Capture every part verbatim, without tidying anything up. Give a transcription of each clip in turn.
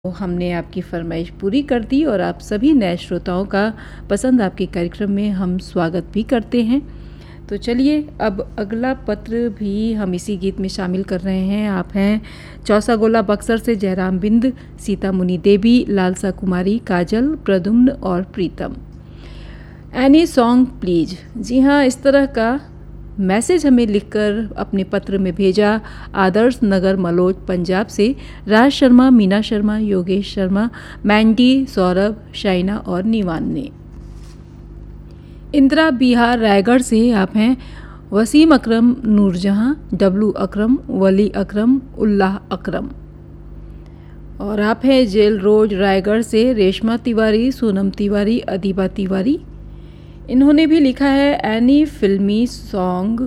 तो हमने आपकी फरमाइश पूरी कर दी और आप सभी नए श्रोताओं का पसंद आपके कार्यक्रम में हम स्वागत भी करते हैं। तो चलिए अब अगला पत्र भी हम इसी गीत में शामिल कर रहे हैं। आप हैं चौसा गोला बक्सर से जयराम बिंद, सीता मुनि देवी, लालसा कुमारी, काजल, प्रदुम्न और प्रीतम। Any song please. जी हाँ, इस तरह का मैसेज हमें लिखकर अपने पत्र में भेजा आदर्श नगर मलोट पंजाब से राज शर्मा, मीना शर्मा, योगेश शर्मा, मैंडी, सौरभ, शाइना और निवान ने। इंदिरा बिहार रायगढ़ से आप हैं वसीम अकरम, नूरजहां, डब्लू अकरम, वली अकरम, उल्लाह अकरम। और आप हैं जेल रोड रायगढ़ से रेशमा तिवारी, सोनम तिवारी, अदीबा तिवारी। इन्होंने भी लिखा है एनी फिल्मी सॉन्ग।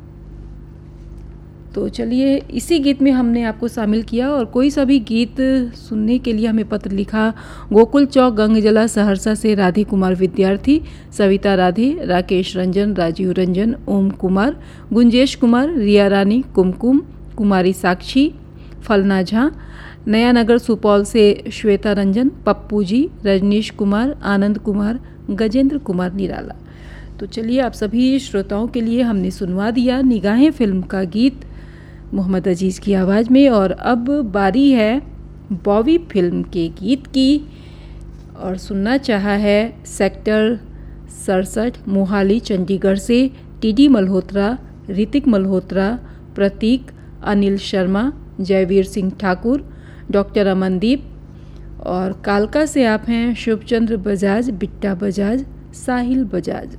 तो चलिए इसी गीत में हमने आपको शामिल किया। और कोई सा भी गीत सुनने के लिए हमें पत्र लिखा गोकुल चौक गंगजला सहरसा से राधे कुमार विद्यार्थी, सविता राधे, राकेश रंजन, राजीव रंजन, ओम कुमार, गुंजेश कुमार, रिया रानी, कुमकुम, कुमारी साक्षी, फलना झा, नया नगर सुपौल से श्वेता रंजन, पप्पू जी, रजनीश कुमार, आनंद कुमार, गजेंद्र कुमार निराला। तो चलिए आप सभी श्रोताओं के लिए हमने सुनवा दिया निगाहें फिल्म का गीत मोहम्मद अजीज़ की आवाज़ में। और अब बारी है बॉबी फिल्म के गीत की और सुनना चाहा है सेक्टर सड़सठ मोहाली चंडीगढ़ से टीडी मल्होत्रा, ऋतिक मल्होत्रा, प्रतीक, अनिल शर्मा, जयवीर सिंह ठाकुर, डॉक्टर अमनदीप। और कालका से आप हैं शुभचंद्र बजाज, बिट्टा बजाज, साहिल बजाज।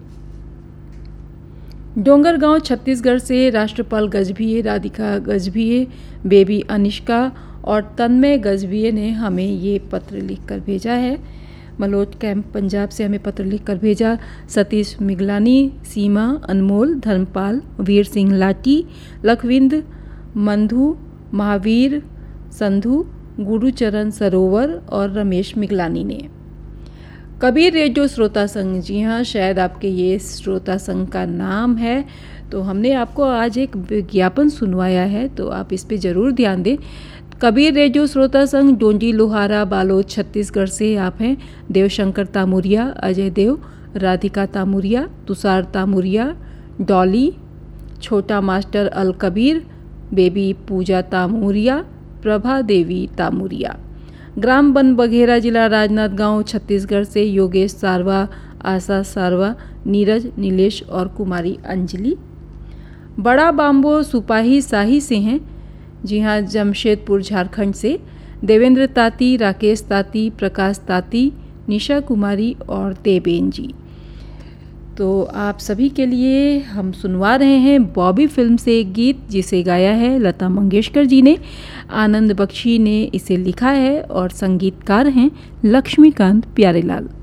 डोंगरगांव छत्तीसगढ़ से राष्ट्रपाल गजभिये, राधिका गजभिये, बेबी अनिष्का और तन्मय गजभिये ने हमें ये पत्र लिखकर भेजा है। मलोट कैंप पंजाब से हमें पत्र लिखकर भेजा सतीश मिगलानी, सीमा, अनमोल, धर्मपाल, वीर सिंह लाटी, लखविंद, मंधु, महावीर, संधु, गुरुचरण सरोवर और रमेश मिगलानी ने। कबीर रेडियो श्रोता संघ, जी हाँ, शायद आपके ये श्रोता संघ का नाम है। तो हमने आपको आज एक विज्ञापन सुनवाया है, तो आप इस पे ज़रूर ध्यान दें। कबीर रेडियो श्रोता संघ डोंडी लोहारा बालोद छत्तीसगढ़ से आप हैं देवशंकर तामुरिया, अजय देव, राधिका तामुरिया, तुषार तामुरिया, डॉली, छोटा मास्टर अल कबीर, बेबी पूजा तामुरिया, प्रभा देवी तामुरिया। ग्राम बन बघेरा, जिला राजनांदगांव छत्तीसगढ़ से योगेश सारवा, आशा सारवा, नीरज, नीलेश और कुमारी अंजलि। बड़ा बाम्बो सुपाही शाही से हैं, जी हाँ, जमशेदपुर झारखंड से देवेंद्र ताती, राकेश ताती, प्रकाश ताती, निशा कुमारी और देवेन जी। तो आप सभी के लिए हम सुनवा रहे हैं बॉबी फिल्म से एक गीत जिसे गाया है लता मंगेशकर जी ने। आनंद बख्शी ने इसे लिखा है और संगीतकार हैं लक्ष्मीकांत प्यारेलाल।